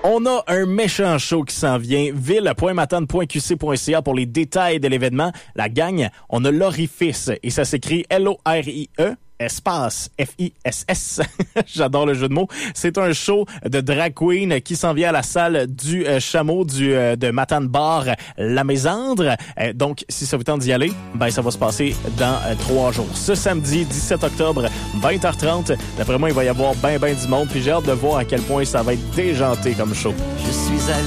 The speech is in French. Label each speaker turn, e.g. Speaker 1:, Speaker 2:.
Speaker 1: On a un méchant show qui s'en vient. ville.matane.qc.ca pour les détails de l'événement. La gang, on a l'Orifice et ça s'écrit L-O-R-I-E. Espace F-I-S-S. J'adore le jeu de mots. C'est un show de drag queen qui s'en vient à la salle du Chameau de Matane Bar La Mésandre. Donc, si ça vous tente d'y aller, ben ça va se passer dans 3 jours. Ce samedi 17 octobre, 20h30. D'après moi, il va y avoir ben du monde. Puis j'ai hâte de voir à quel point ça va être déjanté comme show.
Speaker 2: Je suis à